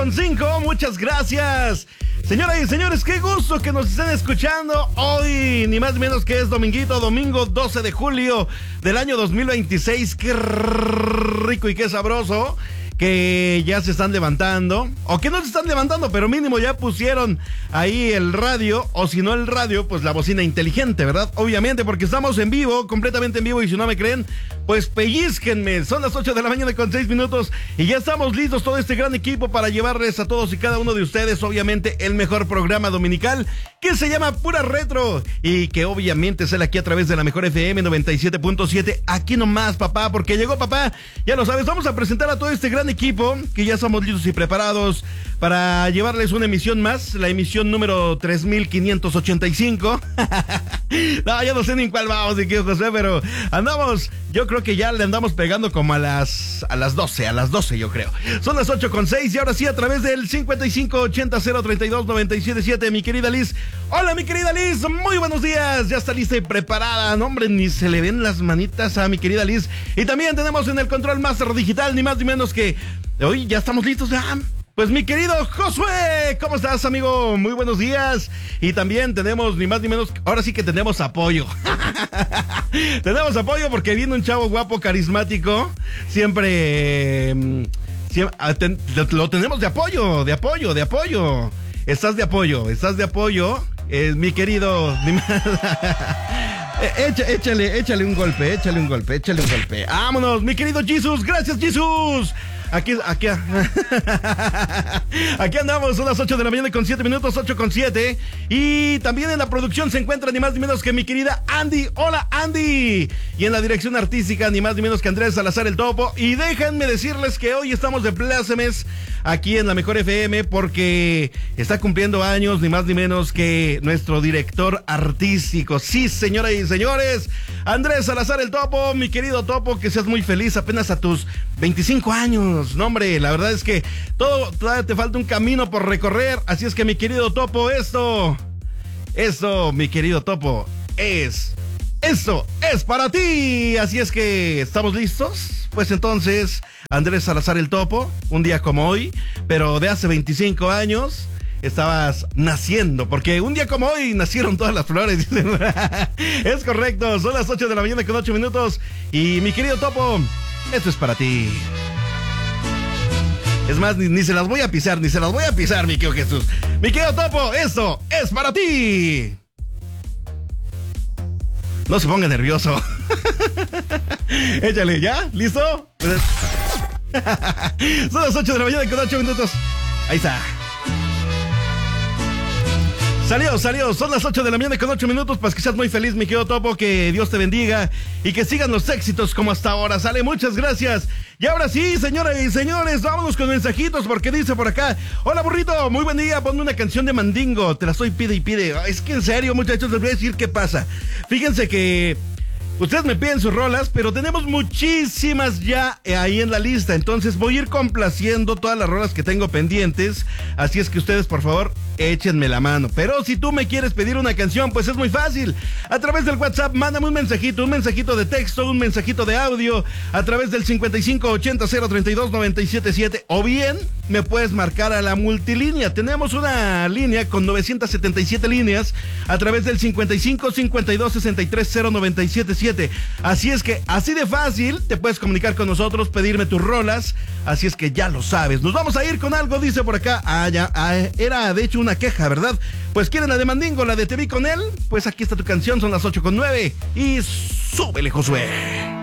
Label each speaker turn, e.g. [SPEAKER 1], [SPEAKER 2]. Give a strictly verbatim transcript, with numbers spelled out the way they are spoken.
[SPEAKER 1] con cinco, muchas gracias. Señoras y señores, qué gusto que nos estén escuchando hoy, ni más ni menos que es dominguito, domingo doce de julio del año dos mil veintiséis. Qué rico y qué sabroso que ya se están levantando, o que no se están levantando, pero mínimo ya pusieron ahí el radio, o si no el radio, pues la bocina inteligente, ¿verdad? Obviamente, porque estamos en vivo, completamente en vivo, y si no me creen, pues pellizquenme. Son las ocho de la mañana con seis minutos, y ya estamos listos, todo este gran equipo, para llevarles a todos y cada uno de ustedes, obviamente, el mejor programa dominical, que se llama Pura Retro, y que obviamente sale aquí a través de la mejor F M noventa y siete punto siete, aquí nomás, papá, porque llegó papá, ya lo sabes. Vamos a presentar a todo este gran equipo, que ya estamos listos y preparados para llevarles una emisión más, la emisión número tres mil quinientos ochenta y cinco. No, ya no sé ni en cuál vamos, mi querido José, pero andamos, yo creo que ya le andamos pegando como a las a las doce, a las doce yo creo. Son las ocho con seis y ahora sí a través del cincuenta y cinco ochenta cero treinta y dos noventa y siete siete, mi querida Liz. Hola, mi querida Liz, muy buenos días, ya está lista y preparada. No, hombre, ni se le ven las manitas a mi querida Liz. Y también tenemos en el control master digital, ni más ni menos que hoy ya estamos listos ya. Pues mi querido Josué, ¿cómo estás, amigo? Muy buenos días. Y también tenemos ni más ni menos, ahora sí que tenemos apoyo. Tenemos apoyo porque viene un chavo guapo, carismático. Siempre, siempre ten, lo tenemos de apoyo, de apoyo, de apoyo. Estás de apoyo, estás de apoyo, eh, mi querido. Échale, échale, échale un golpe, échale un golpe, échale un golpe. Vámonos, mi querido Jesus, gracias, Jesus. Aquí, aquí, aquí andamos, son las ocho de la mañana con siete minutos, ocho con siete. Y también en la producción se encuentra ni más ni menos que mi querida Andy. Hola, Andy. Y en la dirección artística ni más ni menos que Andrés Salazar el Topo. Y déjenme decirles que hoy estamos de plácemes aquí en la mejor F M porque está cumpliendo años ni más ni menos que nuestro director artístico. Sí, señoras y señores, Andrés Salazar el Topo, mi querido Topo, que seas muy feliz apenas a tus veinticinco años. No, hombre, la verdad es que todo, todavía te falta un camino por recorrer. Así es que, mi querido Topo, esto, esto, mi querido Topo, es, esto es para ti. Así es que, ¿estamos listos? Pues entonces, Andrés Salazar el Topo, un día como hoy, pero de hace veinticinco años, estabas naciendo, porque un día como hoy nacieron todas las flores. Es correcto, son las ocho de la mañana con ocho minutos. Y mi querido Topo, esto es para ti. Es más, ni, ni se las voy a pisar, ni se las voy a pisar, mi querido Jesús. Mi querido Topo, esto es para ti. No se ponga nervioso. Échale, ¿ya? ¿Listo? Son las ocho de la mañana con ocho minutos. Ahí está. Salió, salió, son las ocho de la mañana con ocho minutos, pues que seas muy feliz, mi querido Topo, que Dios te bendiga y que sigan los éxitos como hasta ahora. Sale, muchas gracias. Y ahora sí, señoras y señores, vámonos con mensajitos, porque dice por acá: hola, burrito, muy buen día, ponme una canción de Mandingo, te la estoy pide y pide. Es que en serio, muchachos, les voy a decir qué pasa. Fíjense que ustedes me piden sus rolas, pero tenemos muchísimas ya ahí en la lista. Entonces voy a ir complaciendo todas las rolas que tengo pendientes. Así es que ustedes, por favor, échenme la mano. Pero si tú me quieres pedir una canción, pues es muy fácil. A través del WhatsApp, mándame un mensajito, un mensajito de texto, un mensajito de audio, a través del cincuenta y cinco ochenta cero treinta y dos noventa y siete siete. O bien, me puedes marcar a la multilínea. Tenemos una línea con novecientas setenta y siete líneas a través del cincuenta y cinco cincuenta y dos sesenta y tres cero noventa y siete siete. Así es que, así de fácil, te puedes comunicar con nosotros, pedirme tus rolas. Así es que ya lo sabes. Nos vamos a ir con algo, dice por acá. Ah, ya, ah, era de hecho una queja, ¿verdad? Pues quieren la de Mandingo, la de Te vi con él. Pues aquí está tu canción, son las ocho con nueve. Y súbele, Josué.